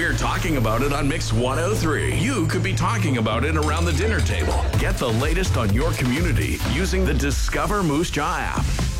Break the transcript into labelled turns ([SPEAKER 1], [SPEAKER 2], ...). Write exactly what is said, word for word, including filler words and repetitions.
[SPEAKER 1] We're talking about it on Mix one oh three. You could be talking about it around the dinner table. Get the latest on your community using the Discover Moose Jaw app.